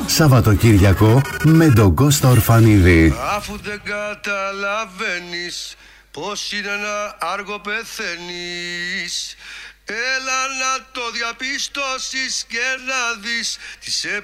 Σαββατοκύριακο με τον Κώστα Ορφανίδη. Αφού δεν καταλαβαίνεις πως είναι να άργο πεθαίνεις, έλα να το διαπιστώσεις και να δεις τι σε